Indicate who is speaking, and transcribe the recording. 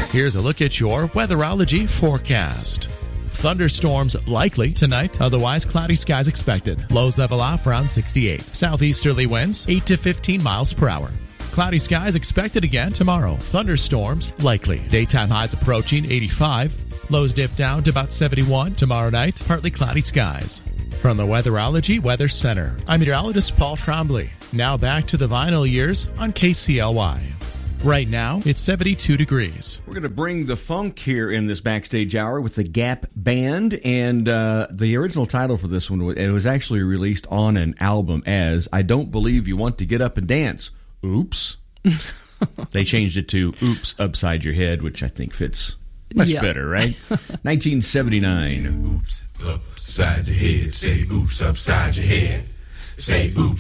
Speaker 1: Here's a look at your weatherology forecast. Thunderstorms likely tonight, otherwise cloudy skies expected. Lows level off around 68. Southeasterly winds 8 to 15 miles per hour. Cloudy skies expected again tomorrow. Thunderstorms likely. Daytime highs approaching 85. Lows dip down to about 71 tomorrow night. Partly cloudy skies. From the Weatherology Weather Center, I'm meteorologist Paul Trombley. Now back to the vinyl years on KCLY. Right now, it's 72 degrees.
Speaker 2: We're going to bring the funk here in this backstage hour with the Gap Band, and the original title for this one, it was actually released on an album as I Don't Believe You Want to Get Up and Dance. Oops. They changed it to Oops Upside Your Head, which I think fits much better, right? 1979.
Speaker 3: Oops upside your head. Say oops upside your head. Say oops